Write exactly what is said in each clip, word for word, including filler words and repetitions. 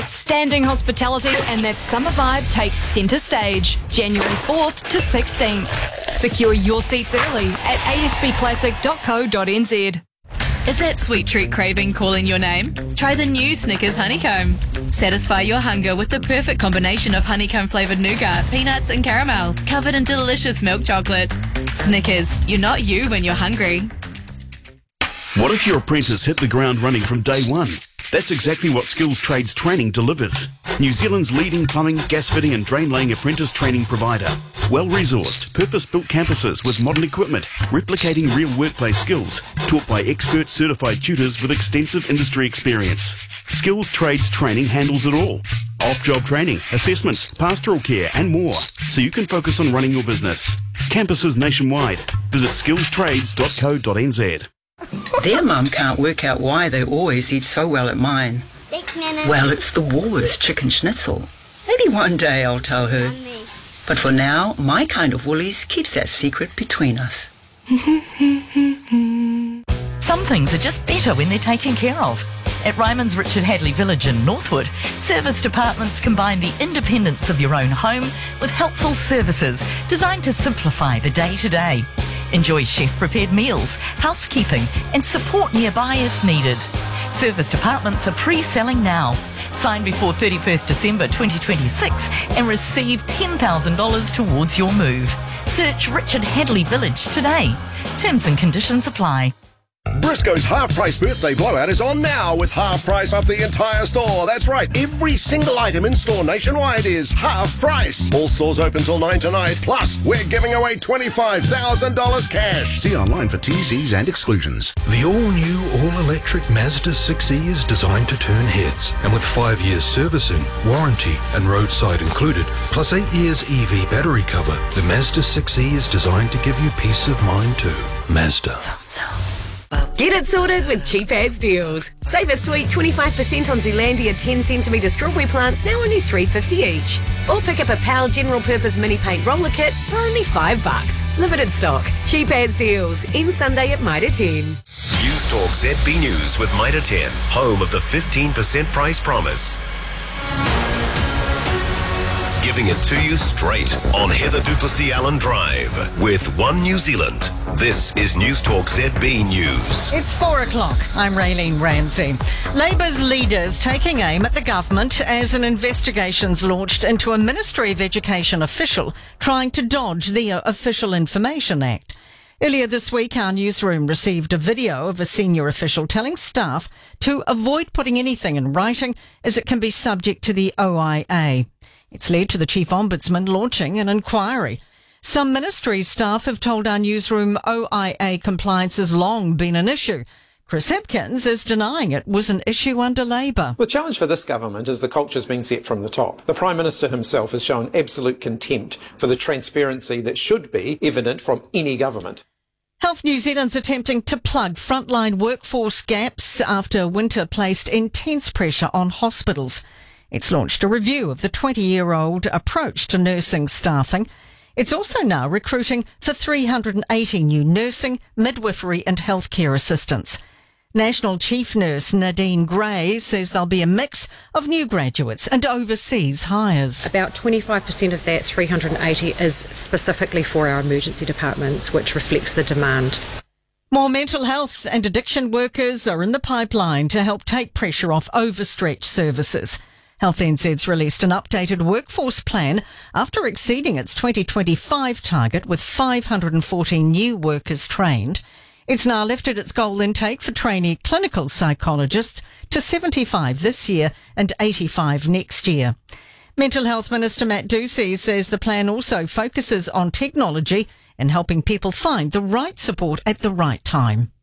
Outstanding hospitality and that summer vibe takes centre stage, January fourth to sixteenth. Secure your seats early at a s b classic dot co dot n z. Is that sweet treat craving calling your name? Try the new Snickers Honeycomb. Satisfy your hunger with the perfect combination of honeycomb-flavoured nougat, peanuts and caramel, covered in delicious milk chocolate. Snickers, you're not you when you're hungry. What if your apprentice hit the ground running from day one? That's exactly what Skills Trades Training delivers. New Zealand's leading plumbing, gas fitting and drain laying apprentice training provider. Well-resourced, purpose-built campuses with modern equipment, replicating real workplace skills, taught by expert certified tutors with extensive industry experience. Skills Trades Training handles it all. Off-job training, assessments, pastoral care and more, so you can focus on running your business. Campuses nationwide. Visit skills trades dot co dot n z. Their mum can't work out why they always eat so well at mine. Well, it's the Woolworths chicken schnitzel. Maybe one day I'll tell her. But for now, my kind of Woolies keeps that secret between us. Some things are just better when they're taken care of. At Ryman's Richard Hadley Village in Northwood, service departments combine the independence of your own home with helpful services designed to simplify the day-to-day. Enjoy chef-prepared meals, housekeeping and support nearby if needed. Service departments are pre-selling now. Sign before thirty-first December twenty twenty-six and receive ten thousand dollars towards your move. Search Richard Hadley Village today. Terms and conditions apply. Briscoe's half-price birthday blowout is on now with half price off the entire store. That's right, every single item in store nationwide is half price. All stores open till nine tonight. Plus, we're giving away twenty-five thousand dollars cash. See online for T Cs and exclusions. The all-new, all-electric Mazda six E is designed to turn heads. And with five years servicing, warranty and roadside included, plus eight years E V battery cover, the Mazda six E is designed to give you peace of mind too. Mazda. Get it sorted with Cheap As Deals. Save a sweet twenty-five percent on Zealandia ten centimetre strawberry plants, now only three dollars fifty each. Or pick up a Pal General Purpose Mini Paint Roller Kit for only five bucks. Limited stock. Cheap As Deals. In Sunday at Mitre ten. News Talk Z B News with Mitre ten, home of the fifteen percent price promise. Giving it to you straight on Heather Duplessis Allen Drive with One New Zealand. This is News Talk Z B News. It's four o'clock. I'm Raylene Ramsey. Labour's leaders taking aim at the government as an investigation's launched into a Ministry of Education official trying to dodge the Official Information Act. Earlier this week, our newsroom received a video of a senior official telling staff to avoid putting anything in writing as it can be subject to the O I A. It's led to the Chief Ombudsman launching an inquiry. Some ministry staff have told our newsroom O I A compliance has long been an issue. Chris Hipkins is denying it was an issue under Labour. The challenge for this government is the culture's been set from the top. The Prime Minister himself has shown absolute contempt for the transparency that should be evident from any government. Health New Zealand's attempting to plug frontline workforce gaps after winter placed intense pressure on hospitals. It's launched a review of the twenty-year-old approach to nursing staffing. It's also now recruiting for three hundred eighty new nursing, midwifery and healthcare assistants. National Chief Nurse Nadine Gray says there'll be a mix of new graduates and overseas hires. About twenty-five percent of that three hundred eighty is specifically for our emergency departments, which reflects the demand. More mental health and addiction workers are in the pipeline to help take pressure off overstretched services. Health N Z's released an updated workforce plan after exceeding its twenty twenty-five target with five hundred fourteen new workers trained. It's now lifted its goal intake for trainee clinical psychologists to seventy-five this year and eighty-five next year. Mental Health Minister Matt Ducey says the plan also focuses on technology and helping people find the right support at the right time.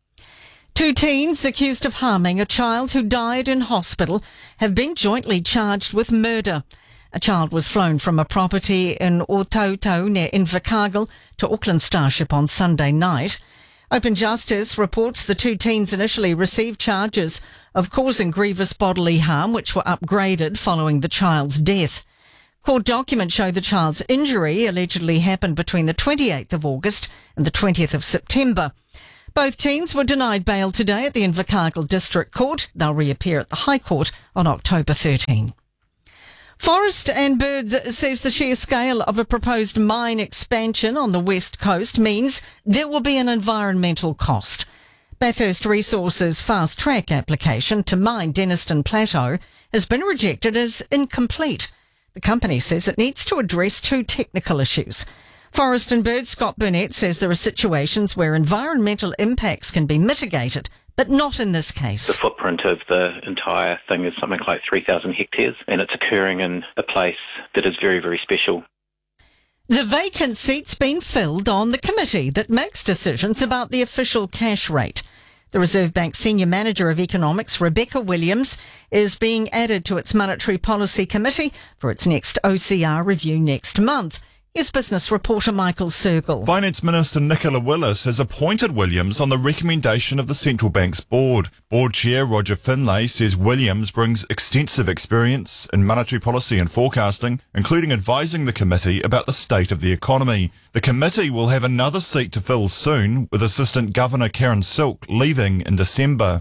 Two teens accused of harming a child who died in hospital have been jointly charged with murder. A child was flown from a property in Ōtautau near Invercargill to Auckland Starship on Sunday night. Open Justice reports the two teens initially received charges of causing grievous bodily harm, which were upgraded following the child's death. Court documents show the child's injury allegedly happened between the twenty-eighth of August and the twentieth of September. Both teens were denied bail today at the Invercargill District Court. They'll reappear at the High Court on October thirteenth. Forest and Birds says the sheer scale of a proposed mine expansion on the west coast means there will be an environmental cost. Bathurst Resources' fast-track application to mine Denniston Plateau has been rejected as incomplete. The company says it needs to address two technical issues. Forest and Birds' Scott Burnett says there are situations where environmental impacts can be mitigated, but not in this case. The footprint of the entire thing is something like three thousand hectares, and it's occurring in a place that is very, very special. The vacant seat's been filled on the committee that makes decisions about the official cash rate. The Reserve Bank Senior Manager of Economics, Rebecca Williams, is being added to its Monetary Policy Committee for its next O C R review next month. Here's business reporter Michael Sergel. Finance Minister Nicola Willis has appointed Williams on the recommendation of the Central Bank's board. Board Chair Roger Finlay says Williams brings extensive experience in monetary policy and forecasting, including advising the committee about the state of the economy. The committee will have another seat to fill soon, with Assistant Governor Karen Silk leaving in December.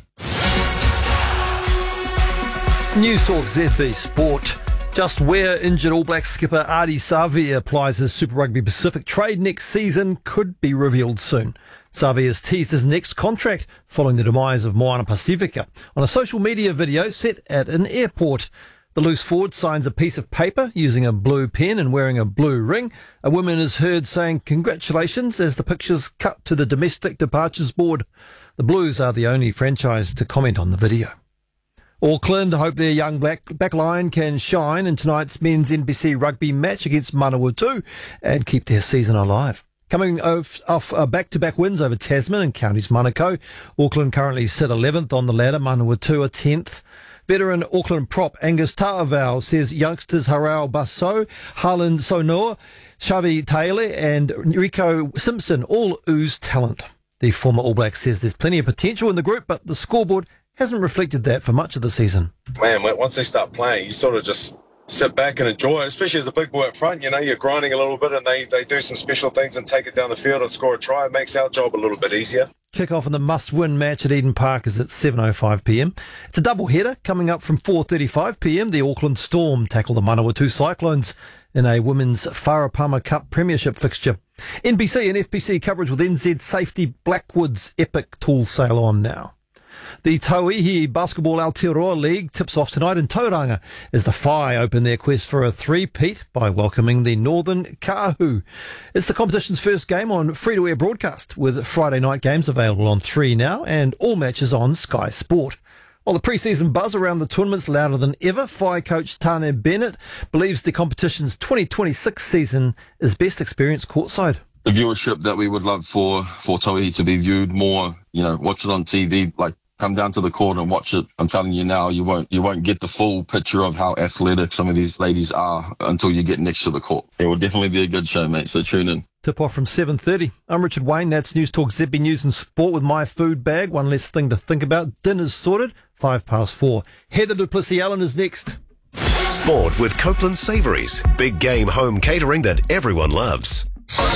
News Talk Z B Sport. Just where injured All Black skipper Ardie Savea applies his Super Rugby Pacific trade next season could be revealed soon. Savea has teased his next contract following the demise of Moana Pacifica on a social media video set at an airport. The loose forward signs a piece of paper using a blue pen and wearing a blue ring. A woman is heard saying congratulations as the pictures cut to the domestic departures board. The Blues are the only franchise to comment on the video. Auckland hope their young black backline can shine in tonight's men's N B C rugby match against Manawatu and keep their season alive. Coming off, off uh, back-to-back wins over Tasman and Counties Manukau, Auckland currently sit eleventh on the ladder, Manawatu are tenth. Veteran Auckland prop Angus Ta'avao says youngsters Harao Basso, Harlan Sonoa, Xavi Taylor and Rico Simpson all ooze talent. The former All Black says there's plenty of potential in the group, but the scoreboard hasn't reflected that for much of the season. Man, once they start playing, you sort of just sit back and enjoy it, especially as a big boy up front. You know, you're grinding a little bit and they, they do some special things and take it down the field and score a try. It makes our job a little bit easier. Kick-off in the must-win match at Eden Park is at seven oh five p m. It's a double-header coming up from four thirty-five p m. The Auckland Storm tackle the Manawatu Cyclones in a Women's Wharapama Cup Premiership fixture. N B C and F B C coverage with N Z Safety Blackwood's epic tool sale on now. The Tauihi Basketball Aotearoa League tips off tonight in Tauranga as the Whai open their quest for a three-peat by welcoming the Northern Ka'ahu. It's the competition's first game on free-to-air broadcast, with Friday night games available on three now and all matches on Sky Sport. While the pre-season buzz around the tournament's louder than ever, Whai coach Tane Bennett believes the competition's twenty twenty-six season is best experienced courtside. The viewership that we would love for, for Tauihi to be viewed more, you know, watch it on T V, like, come down to the court and watch it. I'm telling you now, you won't you won't get the full picture of how athletic some of these ladies are until you get next to the court. It will definitely be a good show, mate, so tune in. Tip off from seven thirty. I'm Richard Wayne. That's News Talk Z B News and Sport with my food bag. One less thing to think about. Dinner's sorted. Five past four. Heather du Plessis-Allen is next. Sport with Copeland Savouries. Big game home catering that everyone loves.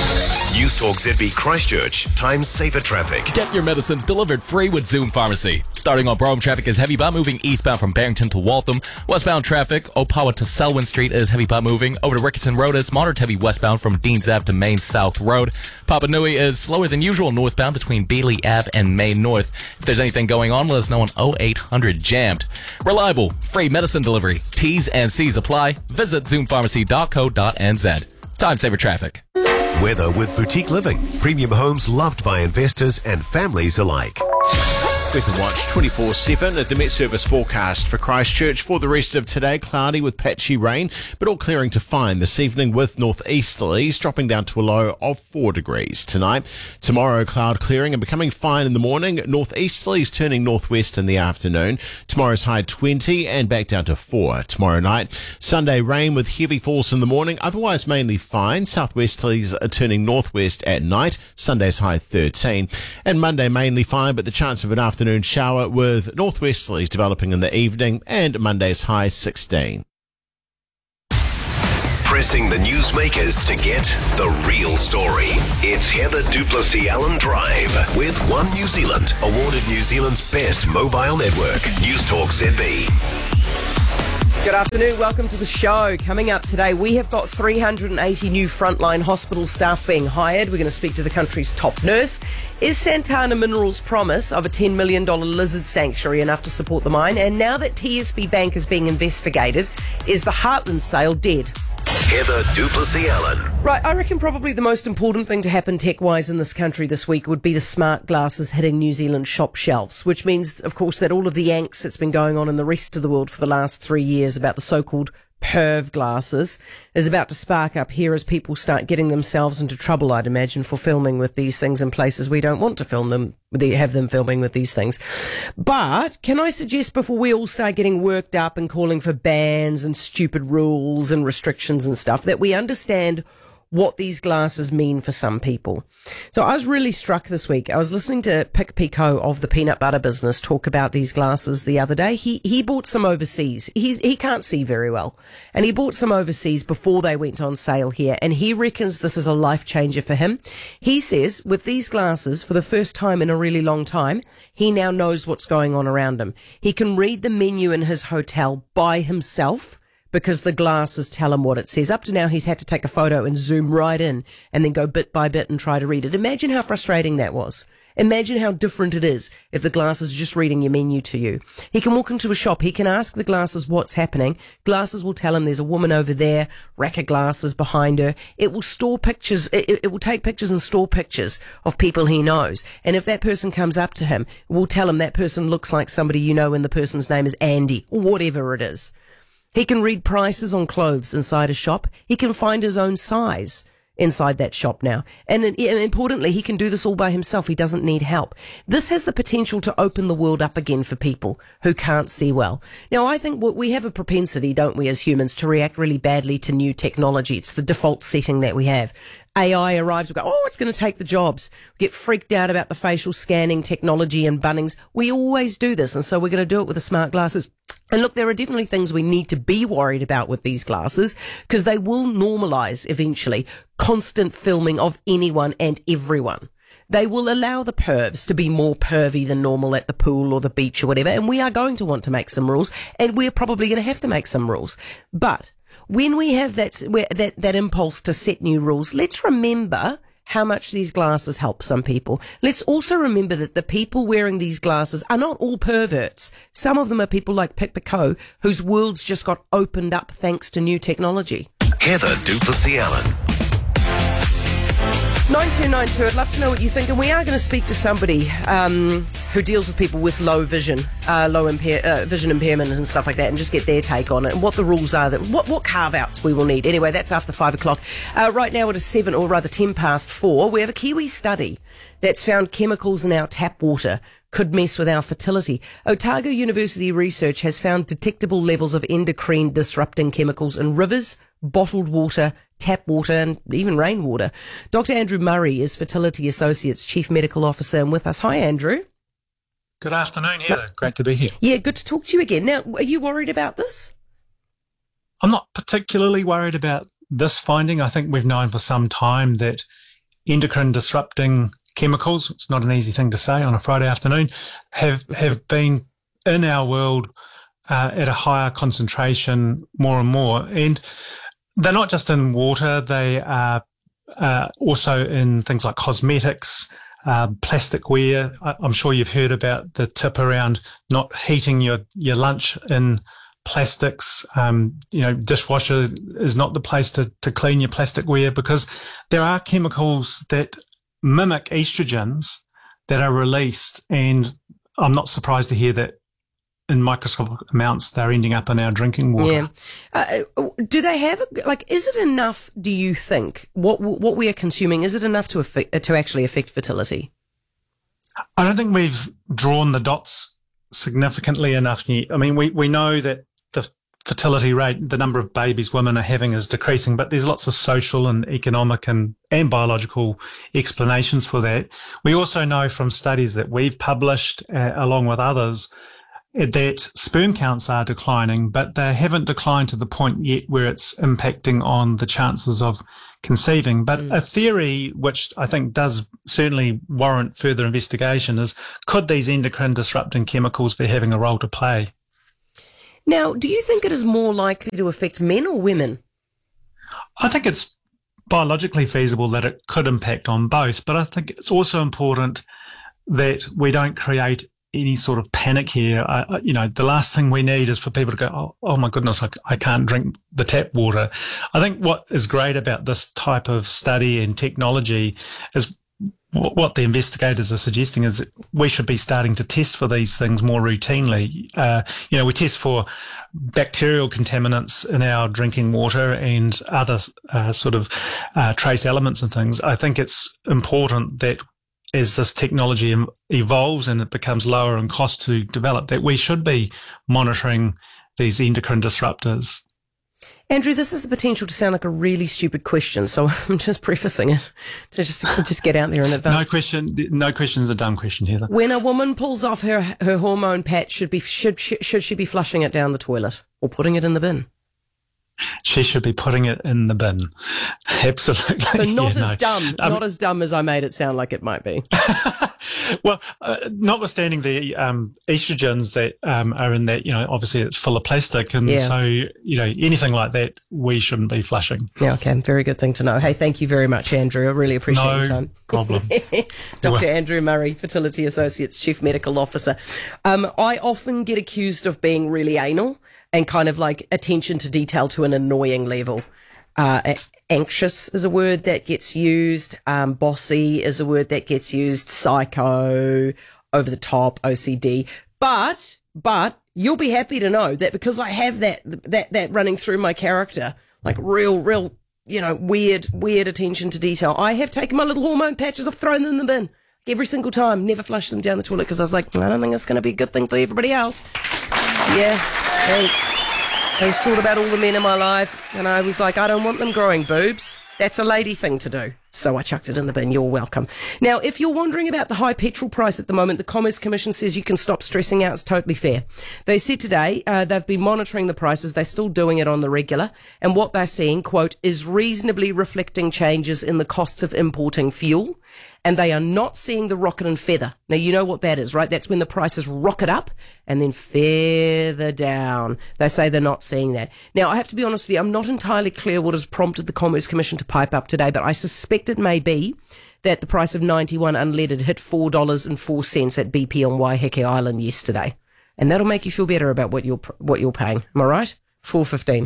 News Talk Z B Christchurch. Time saver traffic. Get your medicines delivered free with Zoom Pharmacy. Starting on Brougham, traffic is heavy but moving eastbound from Barrington to Waltham. Westbound traffic, Opawa to Selwyn Street is heavy but moving. Over to Rickerton Road, it's moderate heavy westbound from Deans Ave to Main South Road. Papanui is slower than usual northbound between Beeley Ave and Main North. If there's anything going on, let us know on oh eight hundred jammed. Reliable, free medicine delivery. T's and C's apply. Visit zoom pharmacy dot co dot n z. Time saver traffic. Weather with Boutique Living. Premium homes loved by investors and families alike. We can watch twenty-four seven at the Met Service forecast for Christchurch for the rest of today. Cloudy with patchy rain, but all clearing to fine this evening with northeasterlies dropping down to a low of four degrees tonight. Tomorrow, cloud clearing and becoming fine in the morning. Northeasterlies turning northwest in the afternoon. Tomorrow's high twenty and back down to four tomorrow night. Sunday, rain with heavy falls in the morning, otherwise mainly fine. Southwesterlies are turning northwest at night. Sunday's high thirteen. And Monday, mainly fine, but the chance of an afternoon Afternoon shower with northwesterlies developing in the evening, and Monday's high sixteen. Pressing the newsmakers to get the real story. It's Heather Duplessis Allen Drive with One New Zealand, awarded New Zealand's best mobile network. News Talk Z B. Good afternoon, welcome to the show. Coming up today, we have got three hundred eighty new frontline hospital staff being hired. We're going to speak to the country's top nurse. Is Santana Minerals' promise of a ten million dollars lizard sanctuary enough to support the mine? And now that T S B Bank is being investigated, is the Heartland sale dead? Heather Duplessis Allen. Right, I reckon probably the most important thing to happen tech-wise in this country this week would be the smart glasses hitting New Zealand shop shelves, which means, of course, that all of the angst that's been going on in the rest of the world for the last three years about the so-called perv glasses is about to spark up here as people start getting themselves into trouble, I'd imagine, for filming with these things in places we don't want to film them, have them filming with these things. But can I suggest, before we all start getting worked up and calling for bans and stupid rules and restrictions and stuff, that we understand what these glasses mean for some people. So I was really struck this week. I was listening to Pick Pico of the peanut butter business talk about these glasses the other day. He he bought some overseas. He's, he can't see very well. And he bought some overseas before they went on sale here. And he reckons this is a life changer for him. He says with these glasses, for the first time in a really long time, he now knows what's going on around him. He can read the menu in his hotel by himself, because the glasses tell him what it says. Up to now, he's had to take a photo and zoom right in and then go bit by bit and try to read it. Imagine how frustrating that was. Imagine how different it is if the glasses are just reading your menu to you. He can walk into a shop. He can ask the glasses what's happening. Glasses will tell him there's a woman over there, rack of glasses behind her. It will store pictures. It, it will take pictures and store pictures of people he knows. And if that person comes up to him, it will tell him that person looks like somebody you know and the person's name is Andy or whatever it is. He can read prices on clothes inside a shop. He can find his own size inside that shop now. And importantly, he can do this all by himself. He doesn't need help. This has the potential to open the world up again for people who can't see well. Now, I think we have a propensity, don't we, as humans, to react really badly to new technology. It's the default setting that we have. A I arrives, we go, oh, it's going to take the jobs. We get freaked out about the facial scanning technology and Bunnings. We always do this, and so we're going to do it with the smart glasses. And look, there are definitely things we need to be worried about with these glasses, because they will normalise eventually constant filming of anyone and everyone. They will allow the pervs to be more pervy than normal at the pool or the beach or whatever, and we are going to want to make some rules, and we're probably going to have to make some rules. But when we have that, that, that impulse to set new rules, let's remember how much these glasses help some people. Let's also remember that the people wearing these glasses are not all perverts. Some of them are people like Pick Pico, whose worlds just got opened up thanks to new technology. Heather Duplessis Allen. nine two nine two, I'd love to know what you think, and we are going to speak to somebody um, who deals with people with low vision, uh, low impair, uh, vision impairment and stuff like that, and just get their take on it and what the rules are, that what, what carve-outs we will need. Anyway, that's after five o'clock. Uh, right now it is seven, or rather ten past four. We have a Kiwi study that's found chemicals in our tap water could mess with our fertility. Otago University research has found detectable levels of endocrine disrupting chemicals in rivers, bottled water, tap water and even rainwater. Doctor Andrew Murray is Fertility Associates Chief Medical Officer and with us. Hi, Andrew. Good afternoon, Heather. Great to be here. Yeah, good to talk to you again. Now, are you worried about this? I'm not particularly worried about this finding. I think we've known for some time that endocrine disrupting chemicals, it's not an easy thing to say on a Friday afternoon, have, have been in our world uh, at a higher concentration more and more. And they're not just in water, they are uh, also in things like cosmetics, uh, plasticware. I, I'm sure you've heard about the tip around not heating your, your lunch in plastics. Um, you know, dishwasher is not the place to, to clean your plasticware, because there are chemicals that mimic estrogens that are released, and I'm not surprised to hear that in microscopic amounts they're ending up in our drinking water. Yeah. Uh, do they have, like, is it enough, do you think, what what we are consuming, is it enough to affect, to actually affect fertility? I don't think we've drawn the dots significantly enough yet. I mean, we, we know that the fertility rate, the number of babies women are having, is decreasing, but there's lots of social and economic and, and biological explanations for that. We also know from studies that we've published, uh, along with others, that sperm counts are declining, but they haven't declined to the point yet where it's impacting on the chances of conceiving. But mm. a theory which I think does certainly warrant further investigation is, could these endocrine disrupting chemicals be having a role to play? Now, do you think it is more likely to affect men or women? I think it's biologically feasible that it could impact on both, but I think it's also important that we don't create any sort of panic here. I, you know, the last thing we need is for people to go, oh, oh my goodness, I, I can't drink the tap water. I think what is great about this type of study and technology is what the investigators are suggesting is that we should be starting to test for these things more routinely. Uh, you know, we test for bacterial contaminants in our drinking water and other uh, sort of uh, trace elements and things. I think it's important that as this technology evolves and it becomes lower in cost to develop, that we should be monitoring these endocrine disruptors. Andrew, this has the potential to sound like a really stupid question, so I'm just prefacing it to just, to just get out there in advance. No question, no question is a dumb question, Heather. When a woman pulls off her her hormone patch, should be should should she be flushing it down the toilet or putting it in the bin? She should be putting it in the bin. Absolutely. So not yeah, as no. dumb, um, not as dumb as I made it sound like it might be. Well, uh, notwithstanding the um, estrogens that um, are in that, you know, obviously it's full of plastic, and Yeah. so, you know, anything like that, we shouldn't be flushing. Yeah, okay, very good thing to know. Hey, thank you very much, Andrew. I really appreciate No your time. problem. Doctor Well- Andrew Murray, Fertility Associates Chief Medical Officer. Um, I often get accused of being really anal and kind of like attention to detail to an annoying level. Uh, a- anxious is a word that gets used. Um, bossy is a word that gets used. Psycho, over the top, O C D. But, but you'll be happy to know that because I have that, that, that running through my character, like real, real, you know, weird, weird attention to detail. I have taken my little hormone patches, I've thrown them in the bin every single time, never flushed them down the toilet because I was like, I don't think it's going to be a good thing for everybody else. Yeah, thanks. I just thought about all the men in my life and I was like, I don't want them growing boobs. That's a lady thing to do. So I chucked it in the bin. You're welcome. Now, if you're wondering about the high petrol price at the moment, the Commerce Commission says you can stop stressing out. It's totally fair. They said today uh, they've been monitoring the prices. They're still doing it on the regular. And what they're seeing, quote, is reasonably reflecting changes in the costs of importing fuel. And they are not seeing the rocket and feather. Now, you know what that is, right? That's when the prices rocket up and then feather down. They say they're not seeing that. Now, I have to be honest with you, I'm not entirely clear what has prompted the Commerce Commission to pipe up today, but I suspect it may be that the price of ninety-one unleaded hit four dollars and four cents at B P on Waiheke Island yesterday. And that'll make you feel better about what you're, what you're paying. Am I right? four fifteen.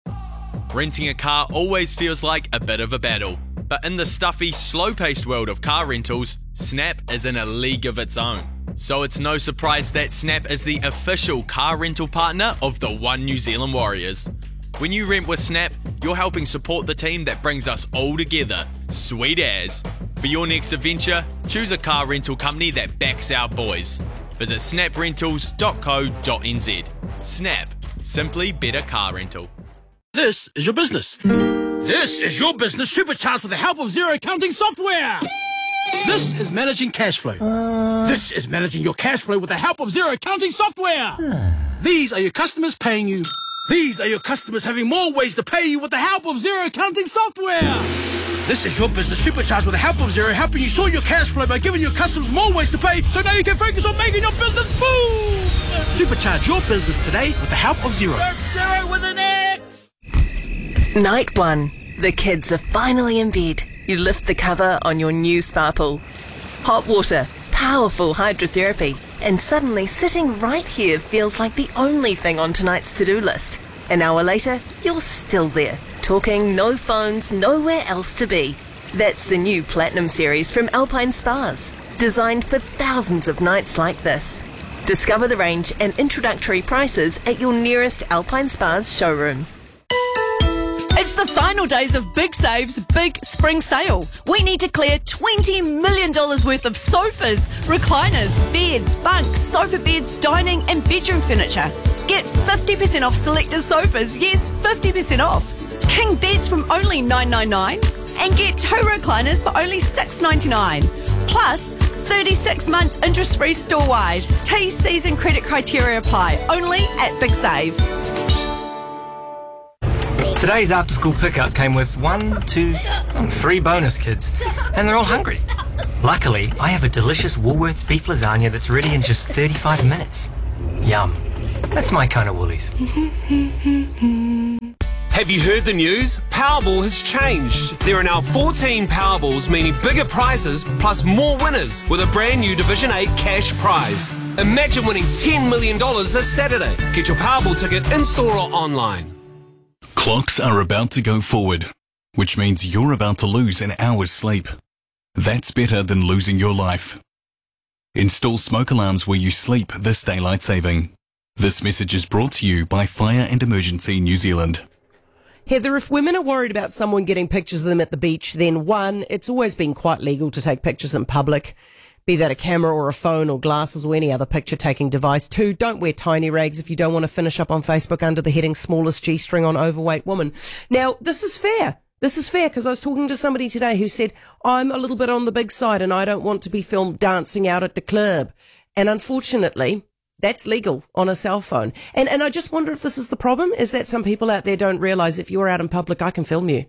Renting a car always feels like a bit of a battle. But in the stuffy, slow-paced world of car rentals, Snap is in a league of its own. So it's no surprise that Snap is the official car rental partner of the One New Zealand Warriors. When you rent with Snap, you're helping support the team that brings us all together. Sweet as. For your next adventure, choose a car rental company that backs our boys. Visit snap rentals dot co dot n z. Snap. Simply better car rental. This is your business. This is your business supercharged with the help of Xero accounting software. This is managing cash flow. Uh... This is managing your cash flow with the help of Xero accounting software. These are your customers paying you. These are your customers having more ways to pay you with the help of Xero accounting software. This is your business supercharged with the help of Xero, helping you sort your cash flow by giving your customers more ways to pay, so now you can focus on making your business boom. Supercharge your business today with the help of Xero. Search Xero with an X. Night one. The kids are finally in bed. You lift the cover on your new spa pool. Hot water, powerful hydrotherapy, and suddenly sitting right here feels like the only thing on tonight's to-do list. An hour later, you're still there, talking, no phones, nowhere else to be. That's the new Platinum series from Alpine Spas, designed for thousands of nights like this. Discover the range and introductory prices at your nearest Alpine Spas showroom. It's the final days of Big Save's big spring sale. We need to clear twenty million dollars worth of sofas, recliners, beds, bunks, sofa beds, dining and bedroom furniture. Get fifty percent off selected sofas, yes, fifty percent off. King beds from only nine dollars ninety-nine and get two recliners for only six dollars ninety-nine. Plus, thirty-six months interest-free store-wide. T, C's and credit criteria apply. Only at Big Save. Today's after-school pickup came with one, two, and three bonus kids, and they're all hungry. Luckily, I have a delicious Woolworths beef lasagna that's ready in just thirty-five minutes. Yum. That's my kind of Woolies. Have you heard the news? Powerball has changed. There are now fourteen Powerballs, meaning bigger prizes plus more winners with a brand new Division eight cash prize. Imagine winning ten million dollars this Saturday. Get your Powerball ticket in-store or online. Clocks are about to go forward, which means you're about to lose an hour's sleep. That's better than losing your life. Install smoke alarms where you sleep this daylight saving. This message is brought to you by Fire and Emergency New Zealand. Heather, if women are worried about someone getting pictures of them at the beach, then one, it's always been quite legal to take pictures in public, be that a camera or a phone or glasses or any other picture-taking device. Two, don't wear tiny rags if you don't want to finish up on Facebook under the heading smallest G-string on overweight woman. Now, this is fair. This is fair because I was talking to somebody today who said, I'm a little bit on the big side and I don't want to be filmed dancing out at the club. And unfortunately, that's legal on a cell phone. And and I just wonder if this is the problem, is that some people out there don't realise if you're out in public, I can film you.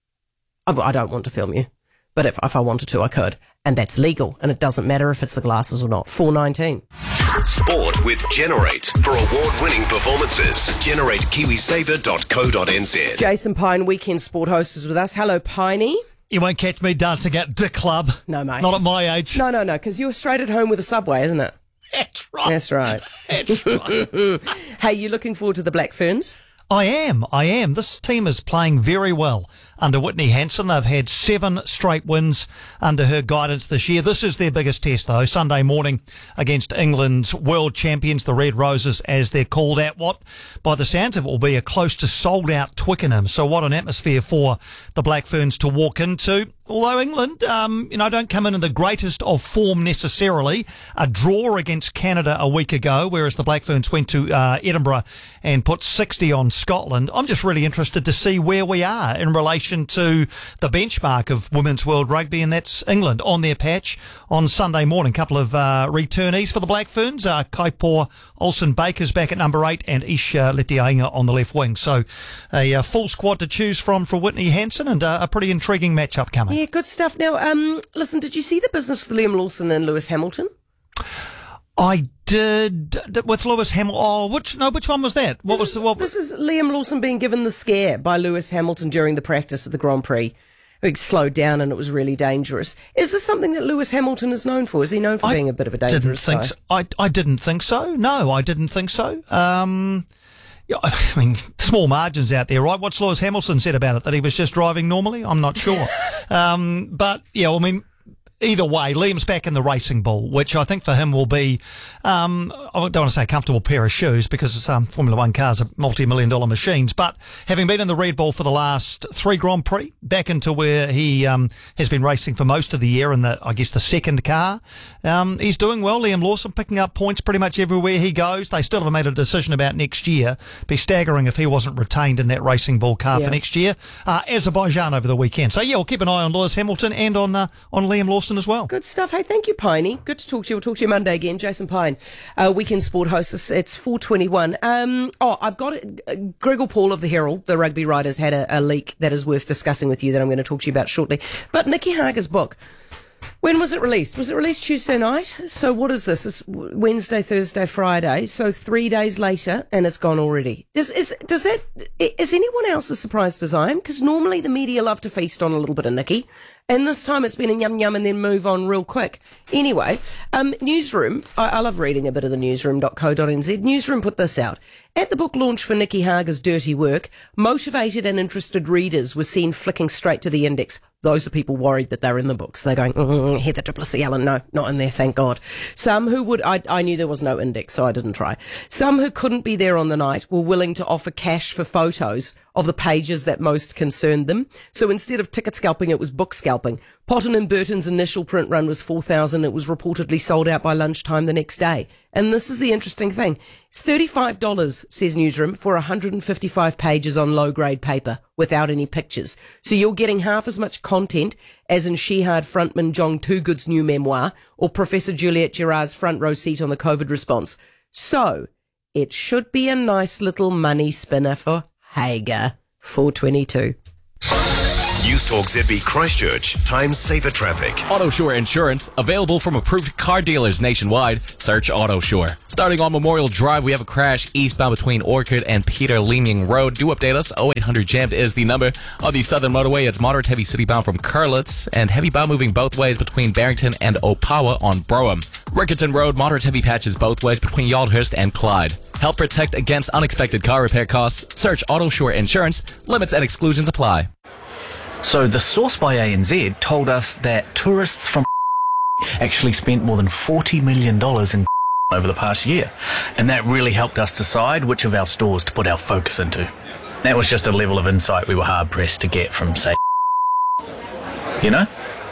I, I don't want to film you, but if, if I wanted to, I could. And that's legal. And it doesn't matter if it's the glasses or not. four nineteen. Sport with Generate. For award-winning performances, generate kiwi saver dot co dot n z. Jason Pine, weekend sport host, is with us. Hello, Piney. You won't catch me dancing at the club. No, mate. Not at my age. No, no, no, because you're straight at home with a Subway, isn't it? That's right. That's right. That's right. Hey, you looking forward to the Black Ferns? I am. I am. This team is playing very well under Whitney Hansen. They've had seven straight wins under her guidance this year. This is their biggest test, though, Sunday morning against England's world champions, the Red Roses, as they're called at what, by the sounds of it, will be a close to sold-out Twickenham. So what an atmosphere for the Black Ferns to walk into. Although England, um, you know, don't come in in the greatest of form necessarily. A draw against Canada a week ago, whereas the Black Ferns went to uh, Edinburgh and put sixty on Scotland. I'm just really interested to see where we are in relation to the benchmark of women's world rugby, and that's England on their patch on Sunday morning. A couple of uh, returnees for the Black Ferns. Uh, Kaipor Olsen-Baker's back at number eight and Isha Letiainga on the left wing. So a, a full squad to choose from for Whitney Hansen, and uh, a pretty intriguing matchup coming. Yeah, good stuff. Now, um, listen, did you see the business with Liam Lawson and Lewis Hamilton? I did, with Lewis Hamilton. Oh, which no, which one was that? What this was is, the what? This is Liam Lawson being given the scare by Lewis Hamilton during the practice at the Grand Prix. He slowed down and it was really dangerous. Is this something that Lewis Hamilton is known for? Is he known for I being a bit of a dangerous didn't think guy? so. I I didn't think so. No, I didn't think so. Um. Yeah, I mean, small margins out there, right? What's Lewis Hamilton said about it? That he was just driving normally? I'm not sure. um, but, yeah, I mean, either way, Liam's back in the racing bull, which I think for him will be, um, I don't want to say a comfortable pair of shoes because it's, um, Formula One cars are multi-million dollar machines, but having been in the Red Bull for the last three Grand Prix, back into where he um, has been racing for most of the year in the, I guess, the second car, um, he's doing well. Liam Lawson picking up points pretty much everywhere he goes. They still haven't made a decision about next year. Be staggering if he wasn't retained in that racing bull car Yeah. for next year. Uh, Azerbaijan over the weekend. So yeah, we'll keep an eye on Lewis Hamilton and on uh, on Liam Lawson as well. Good stuff. Hey, thank you, Piney. Good to talk to you. We'll talk to you Monday again. Jason Pine, uh, weekend sport host. It's, it's four twenty-one. Um, oh, I've got it. Uh, Gregor Paul of the Herald, the rugby writers, had a, a leak that is worth discussing with you that I'm going to talk to you about shortly. But Nikki Hager's book, when was it released? Was it released Tuesday night? So what is this? It's Wednesday, Thursday, Friday. So three days later, and it's gone already. Does is does that is anyone else as surprised as I am? Because normally the media love to feast on a little bit of Nikki, and this time it's been a yum yum and then move on real quick. Anyway, um, Newsroom. I, I love reading a bit of the newsroom dot co dot n z. Newsroom put this out. At the book launch for Nikki Hager's Dirty Work, motivated and interested readers were seen flicking straight to the index. Those are people worried that they're in the books. They're going, mm, Heather du Plessis-Allen, no, not in there, thank God. Some who would, I, I knew there was no index, so I didn't try. Some who couldn't be there on the night were willing to offer cash for photos of the pages that most concerned them. So instead of ticket scalping, it was book scalping. Potton and Burton's initial print run was four thousand. It was reportedly sold out by lunchtime the next day. And this is the interesting thing. It's thirty-five dollars, says Newsroom, for one hundred fifty-five pages on low-grade paper without any pictures. So you're getting half as much content as in Shehad frontman John Toogood's new memoir or Professor Juliette Girard's front row seat on the COVID response. So it should be a nice little money spinner for Hager. four twenty-two. News Talk Z B Christchurch. Time saver traffic. AutoSure Insurance, available from approved car dealers nationwide. Search AutoSure. Starting on Memorial Drive, we have a crash eastbound between Orchard and Peter Leeming Road. Do update us. oh eight hundred jammed is the number. On the Southern Motorway, it's moderate heavy citybound from Curlitz and heavy bound moving both ways between Barrington and Opawa on Brougham. Rickerton Road, moderate heavy patches both ways between Yaldhurst and Clyde. Help protect against unexpected car repair costs. Search AutoSure Insurance. Limits and exclusions apply. So the source by A N Z told us that tourists from actually spent more than forty million dollars in over the past year. And that really helped us decide which of our stores to put our focus into. That was just a level of insight we were hard-pressed to get from, say, you know?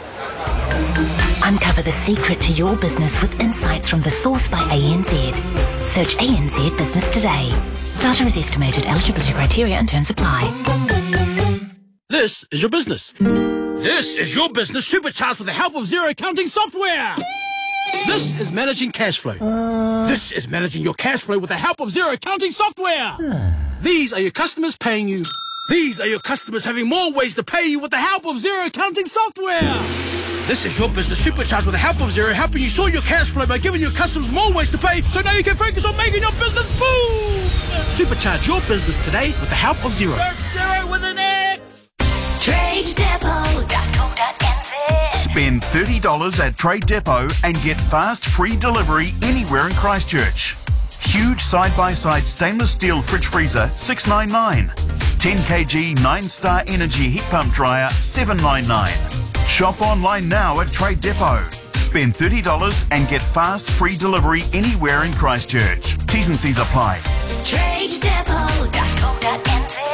Uncover the secret to your business with insights from the source by A N Z. Search A N Z Business today. Data is estimated. Eligibility criteria and terms apply. This is your business. This is your business supercharged with the help of Xero accounting software. This is managing cash flow. Uh... This is managing your cash flow with the help of Xero accounting software. These are your customers paying you. These are your customers having more ways to pay you with the help of Xero accounting software. This is your business supercharged with the help of Xero, helping you sort your cash flow by giving your customers more ways to pay, so now you can focus on making your business boom. Supercharge your business today with the help of Xero. Search Xero with an X. trade depot dot co dot n z. Spend thirty dollars at Trade Depot and get fast free delivery anywhere in Christchurch. Huge side-by-side stainless steel fridge freezer, six ninety-nine. ten kilogram nine star Energy heat pump dryer, seven ninety-nine. Shop online now at Trade Depot. Spend thirty dollars and get fast free delivery anywhere in Christchurch. T's and C's apply. trade depot dot co dot n z.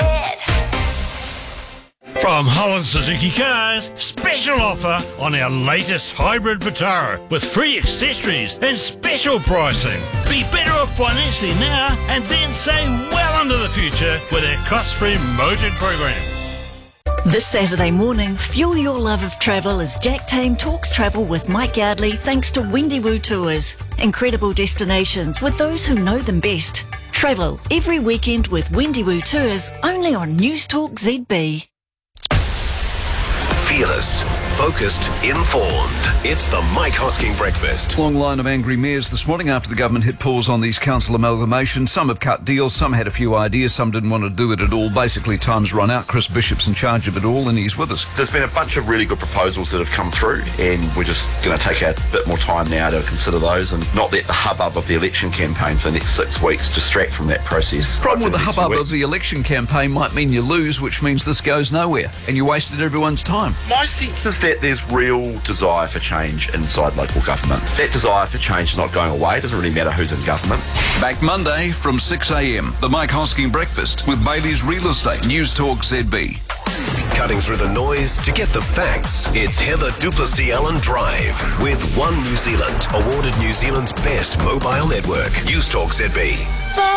From Holland Suzuki Cars, special offer on our latest hybrid Vitara with free accessories and special pricing. Be better off financially now and then save well into the future with our cost-free motored program. This Saturday morning, fuel your love of travel as Jack Tame talks travel with Mike Yardley thanks to Wendy Woo Tours. Incredible destinations with those who know them best. Travel every weekend with Wendy Woo Tours only on News Talk Z B. Fearless, focused, informed. It's the Mike Hosking Breakfast. Long line of angry mayors this morning after the government hit pause on these council amalgamations. Some have cut deals, some had a few ideas, some didn't want to do it at all. Basically, time's run out. Chris Bishop's in charge of it all, and he's with us. There's been a bunch of really good proposals that have come through, and we're just going to take a bit more time now to consider those and not let the hubbub of the election campaign for the next six weeks distract from that process. Problem with the hubbub of the election campaign might mean you lose, which means this goes nowhere, and you wasted everyone's time. My sense is that there's real desire for change inside local government. That desire for change is not going away. It doesn't really matter who's in government. Back Monday from six a.m. The Mike Hosking Breakfast with Bailey's Real Estate. News Talk Z B. Cutting through the noise to get the facts, it's Heather Duplessis Allen Drive with One New Zealand, awarded New Zealand's best mobile network. News Talk Z B.